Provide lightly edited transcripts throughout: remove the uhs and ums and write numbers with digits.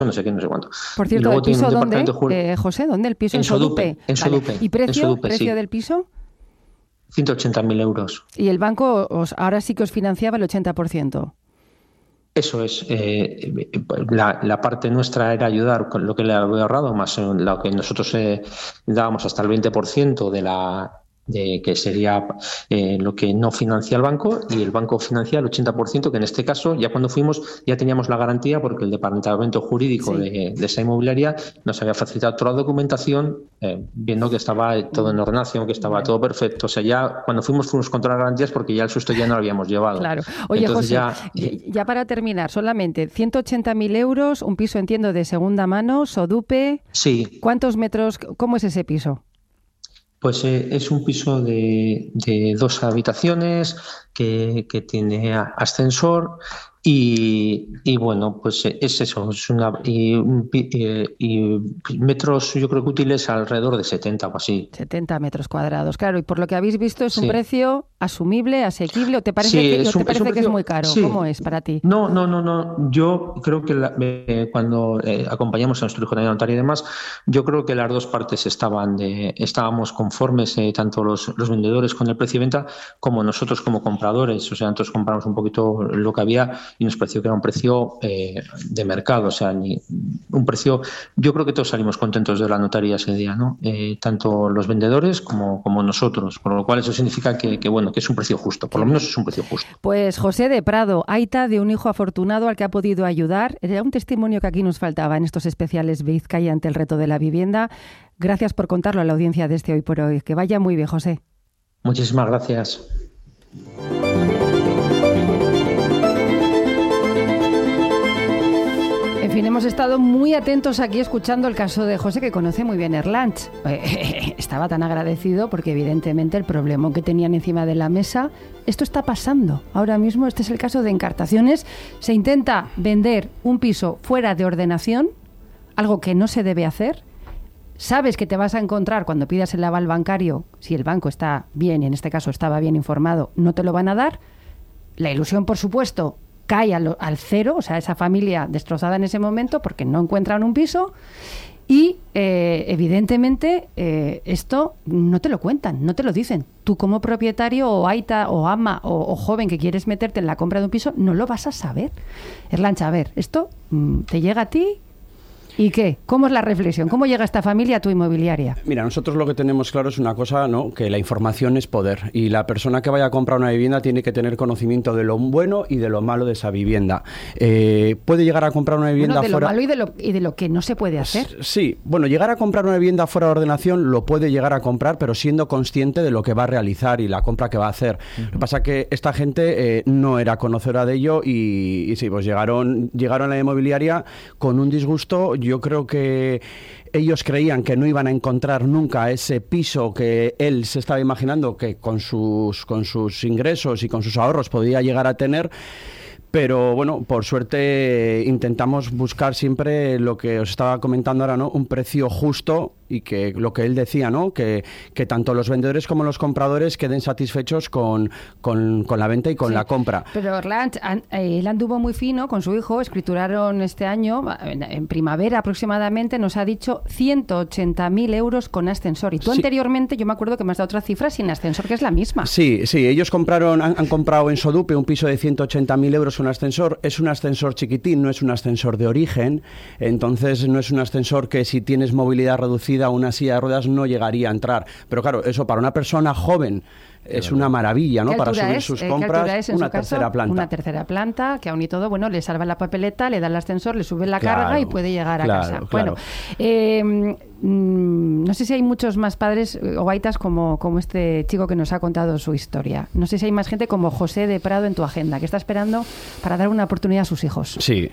no sé qué, no sé cuánto. Por Y cierto, luego ¿el tiene piso un dónde? departamento José, ¿dónde el piso? en Sodupe, en Vale. Sodupe, ¿Y en Sodupe, precio sí. del piso? 180.000 euros. Y el banco ahora sí que os financiaba el 80%. Eso es. La parte nuestra era ayudar con lo que le había ahorrado, más lo que nosotros dábamos hasta el 20% de que sería lo que no financia el banco, y el banco financia el 80%, que en este caso, ya cuando fuimos, ya teníamos la garantía porque el departamento jurídico Sí. de esa inmobiliaria nos había facilitado toda la documentación, viendo que estaba todo en ordenación, que estaba todo perfecto. O sea, ya cuando fuimos con todas las garantías, porque ya el susto ya no lo habíamos llevado. Claro. Oye, Entonces José, ya para terminar, solamente 180.000 euros, un piso, entiendo, de segunda mano, Sodupe. Sí. ¿Cuántos metros? ¿Cómo es ese piso? Pues es un piso de 2 habitaciones que tiene ascensor y bueno, pues es eso, y metros yo creo que útiles alrededor de 70 o así. 70 metros cuadrados, claro. Y por lo que habéis visto, ¿es un Sí. precio asumible, asequible? ¿O te parece, Sí, que, es o te un parece que es precio, muy caro? sí. ¿Cómo es para ti? No. Yo creo que cuando acompañamos a nuestro hijo de notario y demás, yo creo que las dos partes estábamos conformes, tanto los vendedores con el precio de venta como nosotros como compradores. O sea, nosotros compramos un poquito lo que había y nos pareció que era un precio de mercado. O sea, un precio. Yo creo que todos salimos contentos de la notaría ese día, ¿no? Tanto los vendedores como nosotros. Por lo cual eso significa que bueno, que es un precio justo. Por lo menos es un precio justo. Pues José de Prado, aita de un hijo afortunado al que ha podido ayudar. Era un testimonio que aquí nos faltaba en estos especiales Vizcaya ante el reto de la vivienda. Gracias por contarlo a la audiencia de este Hoy por Hoy. Que vaya muy bien, José. Muchísimas gracias. En fin, hemos estado muy atentos aquí escuchando el caso de José, que conoce muy bien Erlanz. Estaba tan agradecido porque evidentemente el problema que tenían encima de la mesa, esto está pasando ahora mismo. Este es el caso de Encartaciones. Se intenta vender un piso fuera de ordenación, algo que no se debe hacer. Sabes que te vas a encontrar cuando pidas el aval bancario, si el banco está bien, y en este caso estaba bien informado, no te lo van a dar. La ilusión, por supuesto, cae al cero, o sea, esa familia destrozada en ese momento porque no encuentran un piso y evidentemente esto no te lo cuentan, no te lo dicen. Tú como propietario o aita o ama o joven que quieres meterte en la compra de un piso no lo vas a saber. Erlanz, a ver, esto te llega a ti. ¿Y qué? ¿Cómo es la reflexión? ¿Cómo llega esta familia a tu inmobiliaria? Mira, nosotros lo que tenemos claro es una cosa, ¿no? Que la información es poder y la persona que vaya a comprar una vivienda tiene que tener conocimiento de lo bueno y de lo malo de esa vivienda. Puede llegar a comprar una vivienda de fuera... lo malo y de lo que no se puede hacer. Sí, bueno, llegar a comprar una vivienda fuera de ordenación lo puede llegar a comprar, pero siendo consciente de lo que va a realizar y la compra que va a hacer. Lo que pasa es que esta gente no era conocedora de ello y sí, pues llegaron a la inmobiliaria con un disgusto. Yo creo que ellos creían que no iban a encontrar nunca ese piso que él se estaba imaginando que con sus ingresos y con sus ahorros podía llegar a tener. Pero bueno, por suerte intentamos buscar siempre lo que os estaba comentando ahora, ¿no? Un precio justo y que lo que él decía, ¿no? Que tanto los vendedores como los compradores queden satisfechos con la venta y con la compra. Pero Erlanz, él anduvo muy fino con su hijo, escrituraron este año, en primavera aproximadamente, nos ha dicho 180.000 euros con ascensor. Y tú anteriormente, yo me acuerdo que me has dado otra cifra sin ascensor, que es la misma. Sí, ellos han comprado en Sodupe un piso de 180.000 euros un ascensor. Es un ascensor chiquitín, no es un ascensor de origen, entonces no es un ascensor que si tienes movilidad reducida una silla de ruedas no llegaría a entrar. Pero claro, eso para una persona joven es una maravilla, ¿no? Para subir sus compras. Una tercera planta, que aún y todo, bueno, le salva la papeleta, le da el ascensor, le sube la carga y puede llegar a casa. Claro. Bueno, no sé si hay muchos más padres o aitas como este chico que nos ha contado su historia. No sé si hay más gente como José de Prado en tu agenda, que está esperando para dar una oportunidad a sus hijos. Sí,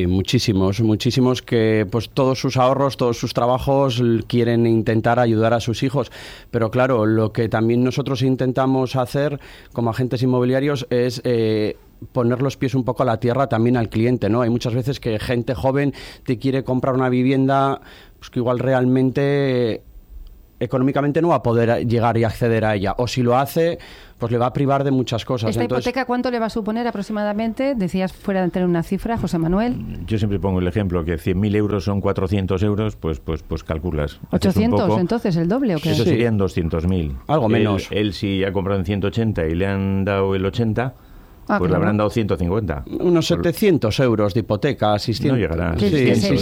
muchísimos que pues todos sus ahorros, todos sus trabajos quieren intentar ayudar a sus hijos. Pero claro, lo que también nosotros intentamos hacer como agentes inmobiliarios es poner los pies un poco a la tierra también al cliente, ¿no? Hay muchas veces que gente joven te quiere comprar una vivienda pues que igual realmente económicamente no va a poder llegar y acceder a ella. O si lo hace, pues le va a privar de muchas cosas. ¿Esta hipoteca cuánto le va a suponer aproximadamente? Decías fuera de tener una cifra, José Manuel. Yo siempre pongo el ejemplo que 100.000 euros son 400 euros, pues calculas. 800, entonces, ¿el doble o qué? Eso serían 200.000. Algo menos. Él si ha comprado en 180 y le han dado el 80... pues claro, le habrán dado 150. Unos 700 euros de hipoteca, 600. No llegará. Sí,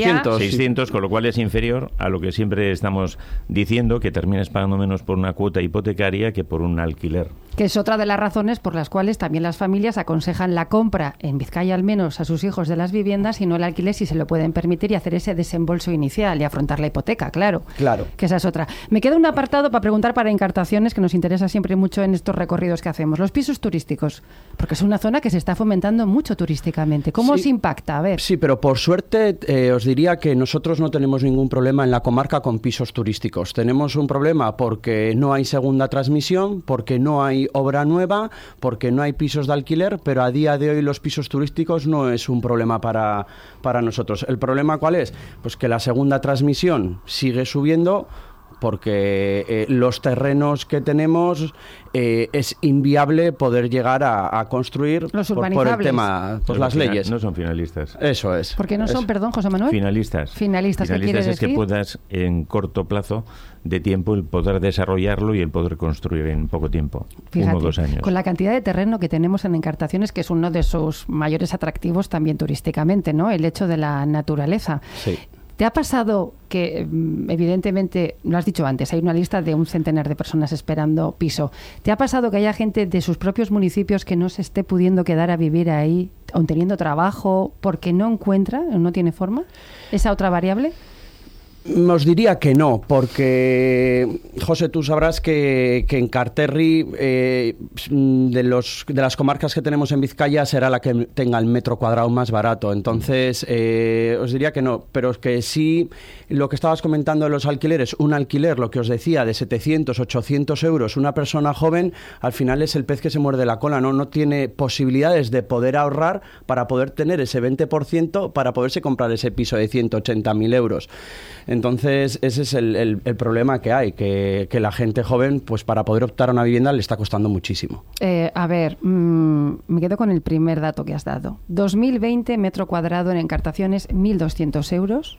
600, con lo cual es inferior a lo que siempre estamos diciendo, que termines pagando menos por una cuota hipotecaria que por un alquiler. Que es otra de las razones por las cuales también las familias aconsejan la compra, en Vizcaya al menos, a sus hijos de las viviendas y no el alquiler si se lo pueden permitir y hacer ese desembolso inicial y afrontar la hipoteca, claro. Claro. Que esa es otra. Me queda un apartado para preguntar para Encartaciones que nos interesa siempre mucho en estos recorridos que hacemos. Los pisos turísticos, porque es una zona que se está fomentando mucho turísticamente. ¿Cómo os impacta? A ver. Sí, pero por suerte os diría que nosotros no tenemos ningún problema en la comarca con pisos turísticos. Tenemos un problema porque no hay segunda transmisión, porque no hay obra nueva, porque no hay pisos de alquiler, pero a día de hoy los pisos turísticos no es un problema para nosotros. ¿El problema cuál es? Pues que la segunda transmisión sigue subiendo, porque los terrenos que tenemos es inviable poder llegar a construir por el tema, pues las leyes. No son finalistas. Eso es. ¿Por qué no son, perdón, José Manuel? Finalistas. Finalistas, ¿qué quiere decir? Es que puedas en corto plazo de tiempo el poder desarrollarlo y el poder construir en poco tiempo. Fíjate, 1 o 2 años. Con la cantidad de terreno que tenemos en Encartaciones, que es uno de sus mayores atractivos también turísticamente, ¿no? El hecho de la naturaleza. Sí. ¿Te ha pasado que, evidentemente, lo has dicho antes, hay una lista de 1 centenar de personas esperando piso? ¿Te ha pasado que haya gente de sus propios municipios que no se esté pudiendo quedar a vivir ahí, aun teniendo trabajo, porque no encuentra, no tiene forma? ¿Esa otra variable? Os diría que no, porque, José, tú sabrás que en Carterri, de las comarcas que tenemos en Vizcaya, será la que tenga el metro cuadrado más barato. Entonces, os diría que no, pero es que sí, lo que estabas comentando de los alquileres, un alquiler, lo que os decía, de 700, 800 euros, una persona joven, al final es el pez que se muerde la cola, no tiene posibilidades de poder ahorrar para poder tener ese 20% para poderse comprar ese piso de 180.000 euros. Entonces, ese es el problema que hay, que la gente joven, pues para poder optar a una vivienda le está costando muchísimo. A ver, me quedo con el primer dato que has dado. 2020, metro cuadrado en Encartaciones, 1.200 euros.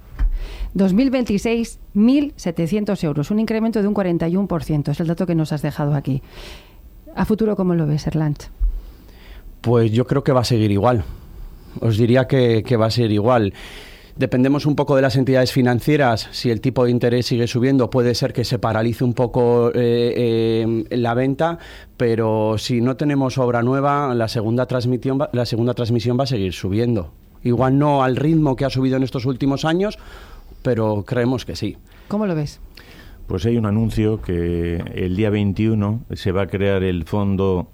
2026, 1.700 euros, un incremento de un 41%, es el dato que nos has dejado aquí. ¿A futuro cómo lo ves, Erlanch? Pues yo creo que va a seguir igual. Os diría que va a seguir igual. Dependemos un poco de las entidades financieras. Si el tipo de interés sigue subiendo, puede ser que se paralice un poco la venta, pero si no tenemos obra nueva, la segunda transmisión va a seguir subiendo. Igual no al ritmo que ha subido en estos últimos años, pero creemos que sí. ¿Cómo lo ves? Pues hay un anuncio que el día 21 se va a crear el Fondo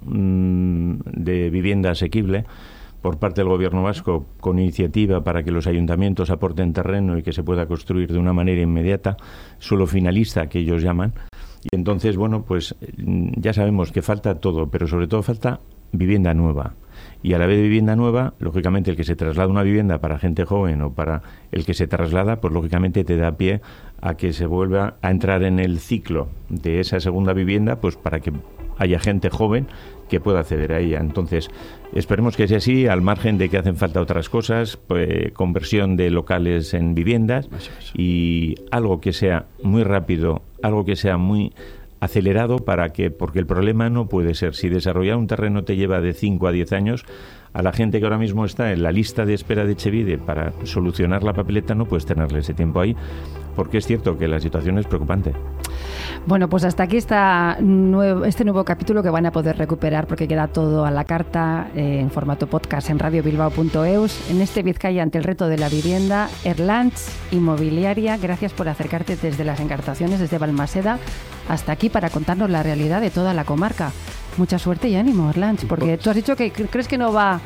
de Vivienda Asequible por parte del Gobierno vasco, con iniciativa para que los ayuntamientos aporten terreno y que se pueda construir de una manera inmediata, suelo finalista, que ellos llaman. Y entonces, bueno, pues ya sabemos que falta todo, pero sobre todo falta vivienda nueva. Y a la vez de vivienda nueva, lógicamente el que se traslada una vivienda para gente joven o para el que se traslada, pues lógicamente te da pie a que se vuelva a entrar en el ciclo de esa segunda vivienda, pues para que haya gente joven que pueda acceder a ella. Entonces, esperemos que sea así, al margen de que hacen falta otras cosas, pues, conversión de locales en viviendas y algo que sea muy rápido, algo que sea muy acelerado, porque el problema no puede ser, si desarrollar un terreno te lleva de 5 a 10 años, a la gente que ahora mismo está en la lista de espera de Etxebide para solucionar la papeleta no puedes tenerle ese tiempo ahí, porque es cierto que la situación es preocupante. Bueno, pues hasta aquí está este nuevo capítulo que van a poder recuperar porque queda todo a la carta en formato podcast en radiobilbao.eus. En este Vizcaya ante el reto de la vivienda, Erlanch Inmobiliaria, gracias por acercarte desde las Encartaciones, desde Balmaseda, hasta aquí para contarnos la realidad de toda la comarca. Mucha suerte y ánimo, Erlanch, porque tú has dicho que crees que no va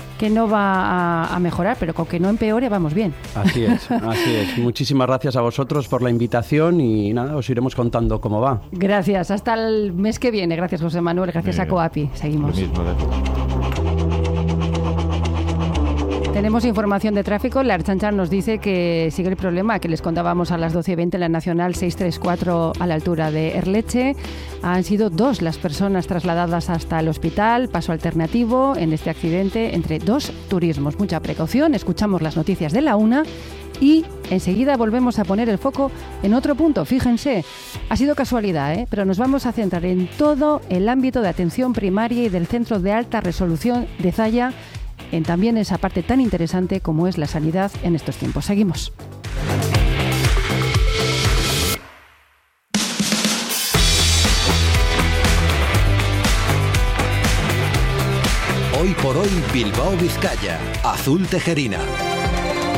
a mejorar, pero con que no empeore vamos bien. Así es. Muchísimas gracias a vosotros por la invitación y nada, os iremos contando cómo va. Gracias, hasta el mes que viene. Gracias, José Manuel, gracias a Coapi. Seguimos. Lo mismo, Tenemos información de tráfico. La Ertzaintza nos dice que sigue el problema que les contábamos a las 12:20 en la Nacional 634 a la altura de Erleche. Han sido 2 las personas trasladadas hasta el hospital, paso alternativo en este accidente entre 2 turismos. Mucha precaución, escuchamos las noticias de la 1 y enseguida volvemos a poner el foco en otro punto. Fíjense, ha sido casualidad, pero nos vamos a centrar en todo el ámbito de atención primaria y del Centro de Alta Resolución de Zalla, en también esa parte tan interesante como es la sanidad en estos tiempos. Seguimos. Hoy por hoy Bilbao Vizcaya, Azul Tejerina.